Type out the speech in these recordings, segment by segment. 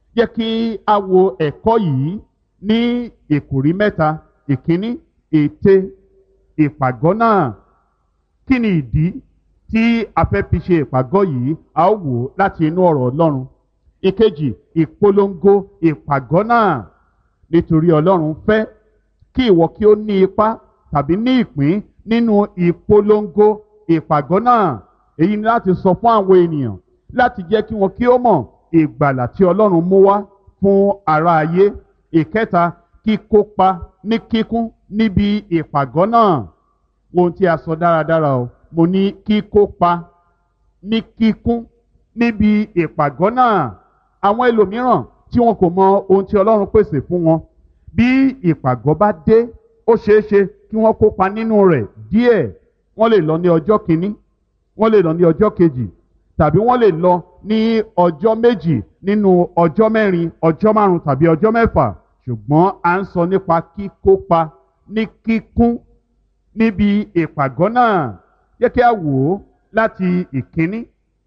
Jẹ́ kí a wo ẹ̀kọ́ yìí ní ìkòrí mẹ́ta. Ìkíní, ète ìpàgọ́ náà. Kí ni ìdí tí a fẹ́ fi ṣe ìpàgọ́ yìí? A ó wò ó láti inú ọ̀rọ̀ Ọlọ́run. Ìkejì, ìpolongo ìpàgọ́ náà. Nítorí Ọlọ́run fẹ́ kí ìwọ kí ó ní ipa tàbí ní ìpín nínú ìpolongo ìpàgọ́ náà. Èyí ni láti sọ fún àwọn ènìyàn, láti jẹ́ kí wọn kí ó mọ̀ ìgbàlà tí Ọlọ́run mú wá fún ará ayé. Ìkẹta, kíkópa ní kíkún níbi ìpàgọ́ náà. Ohun tí a sọ dáradára o, mo ní kíkópa ní kíkún níbi ìpàgọ́ náà. Àwọn ẹlòmíràn tí wọn kò mọ ohun tí Ọlọ́run pèsè fún wọn, bí ìpàgọ́ bá dé, ó ṣeé ṣe kí wọ́n kópa nínú rẹ̀ díẹ̀. Wọ́n lè lọ ní ọjọ́ kìíní, wọ́n lè lọ ní ọjọ́ kejì, tàbí wọ́n lè lọ ní ọjọ́ méjì nínú ọjọ́ mẹ́rin, ọjọ́ márùn-ún tàbí ọjọ́ mẹ́fà. Ṣùgbọ́n à ń sọ nípa kíkópa ní kíkún níbi ìpàgọ́ náà. Jẹ́ kí a wò ó láti ìkíní.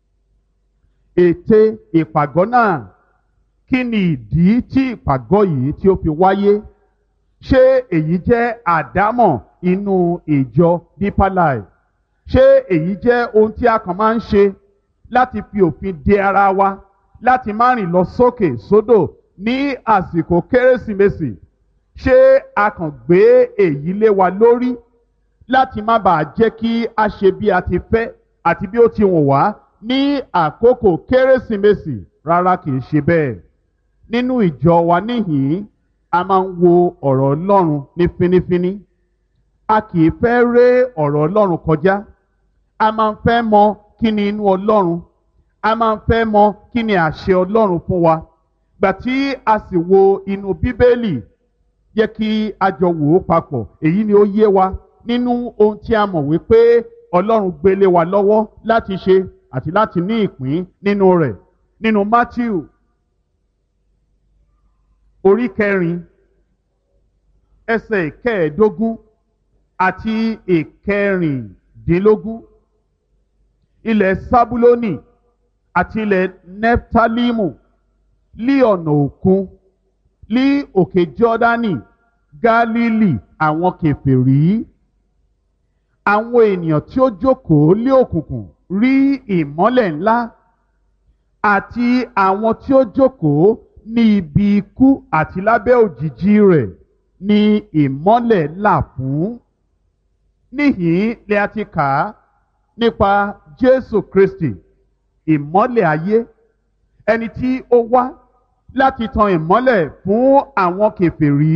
Ète ìpàgọ́ náà. Kí ni ìdí tí ìpàgọ́ yìí tí ó fi wáyé? Ṣé èyí jẹ́ àdámọ̀ inú ìjọ Deeper Life? Ṣé èyí jẹ́ ohun tí a kàn máa ń ṣe láti fi òfin de ara wa, láti má rìn lọ sókè sódò ní àsìkò Kérésìmesì? Ṣé a kàn gbé èyí lé wa lórí láti má bàa jẹ́ kí a ṣe bí a ti fẹ́ àti bí ó ti wùn wá ní àkókò Kérésìmesì? Rárá, kìí ṣe bẹ́ẹ̀. Nínú ìjọ wa níhìn-ín, a máa ń wo ọ̀rọ̀ Ọlọ́run ní fínífíní. A kìí fẹ́ ré ọ̀rọ̀ Ọlọ́run kọjá. A máa ń fẹ́ mọ kí ni inú Ọlọ́run. A máa ń fẹ́ mọ kí ni àṣẹ Ọlọ́run fún wa. Gbà tí a sì wo inú Bíbélì, yẹ kí a jọ wò ó papọ̀. Èyí ni ó yé wa nínú ohun tí a mọ̀ wípé Ọlọ́run gbélé wa lọ́wọ́ láti ṣe àti láti ní ìpín nínú rẹ̀. Nínú Mátíù orí 4 ẹsẹ̀ 15 àti 16. Ilẹ̀ Sábúlónì àti ilẹ̀ Nẹ́ftálímù, lí ọ̀nà òkun, lí òkè Jọ́dánì, Gálílì àwọn kèfèrí. Àwọn ènìyàn tí ó jókòó lé òkùnkùn rí ìmọ́lẹ̀ ńlá, àti àwọn tí ó jókòó ní ibi ikú àti lábẹ́ òjìji rẹ̀ ni ìmọ́lẹ̀ là fún. Níhìn-ín lè a ti kà á nípa Jésù Kristi, ìmọ́lẹ̀ ayé, ẹni tí ó wá láti tan ìmọ́lẹ̀ fún àwọn kèfèrí.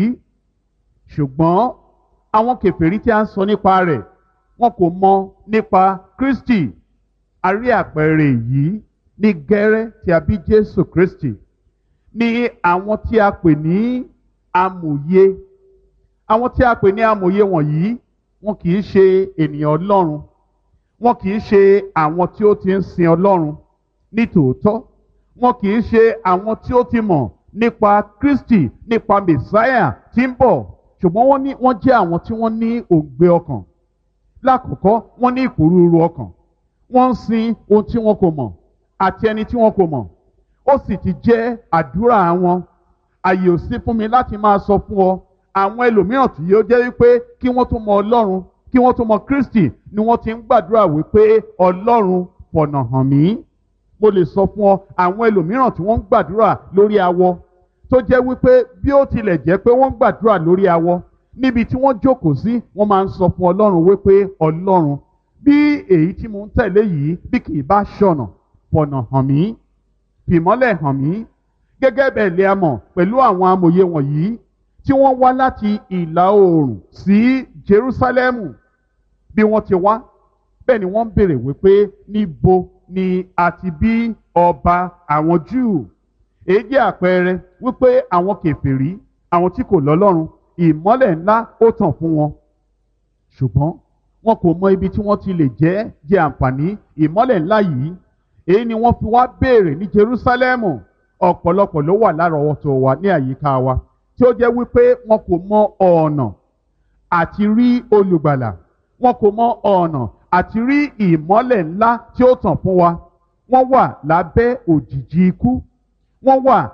Ṣùgbọ́n àwọn kèfèrí tí a ń sọ nípa rẹ̀, wọn kò mọ nípa Kristi. A rí àpẹẹrẹ yìí ní gẹ́rẹ́ tí a bí Jésù Kristi. Ní àwọn tí a pè ní amòye. Àwọn tí a pè ní amòye wọ̀nyí, wọn kì í ṣe ènìyàn Ọlọ́run. Wọn kì í ṣe àwọn tí ó ti ń sin Ọlọ́run ní tòótọ́. Wọn kì í ṣe àwọn tí ó ti mọ̀ nípa Kristi, nípa Mèsáyà tí ń bọ̀. Ṣùgbọ́n wọ́n jẹ́ àwọn tí wọ́n ní òǹgbẹ ọkàn. Lákọ̀ọ́kọ́, wọ́n ní ìpòrúurú ọkàn. Wọ́n ń sin ohun tí wọn kò mọ̀ àti ẹni tí wọn kò mọ̀. Ó sì ti jẹ́ àdúrà wọn. Àyè ò sí fún mi láti máa sọ fún ọ àwọn ẹlòmíràn tí yóò jẹ́ wípé kí wọ́n tó mọ Ọlọ́run, kí wọ́n tó mọ Kristi, ni wọ́n ti ń gbàdúrà wípé Ọlọ́run fọ̀nà hàn mí. Mo lè sọ fún ọ àwọn ẹlòmíràn tí wọ́n ń gbàdúrà lórí awọ, tó jẹ́ wípé bí ó tilẹ̀ jẹ́ pé wọ́n ń gbàdúrà lórí awọ, níbi tí wọ́n jókòó sí, wọ́n máa ń sọ fún Ọlọ́run wípé Ọlọ́run, bí èyí tí mo ń tẹ̀lé yìí bí kì í bá ṣọ̀nà, fọ̀nà hàn mí, fìmọ́lẹ̀ hàn mí. Gẹ́gẹ́ bẹ́ẹ̀ lè a mọ̀ pẹ̀lú àwọn amòye wọ̀nyí tí wọ́n wá láti ìlà oòrùn sí Jerúsálẹ́mù. Bí wọ́n ti wá, bẹ́ẹ̀ ni wọ́n ń béèrè wípé níbo ni a ti bí ọba àwọn Júù? Èyí jẹ́ àpẹẹrẹ wípé àwọn kèfèrí, àwọn tí kò lọ́lọ́run, ìmọ́lẹ̀ ńlá ó tàn fún wọn. Ṣùgbọ́n wọn kò mọ ibi tí wọ́n ti lè jẹ àǹfààní ìmọ́lẹ̀ ńlá yìí. Èyí ni wọ́n fi wá béèrè ní Jerúsálẹ́mù. Ọ̀pọ̀lọpọ̀ ló wà lárọ̀ọ́wọ́tó wa ní àyíká wa tí ó jẹ́ wípé wọn kò mọ ọ̀nà àti rí olùgbàlà. Wọn kò mọ ọ̀nà àti rí ìmọ́lẹ̀ ńlá tí ó tàn fún wa. Wọ́n wà lábẹ́ òjìji ikú. Wọ́n wà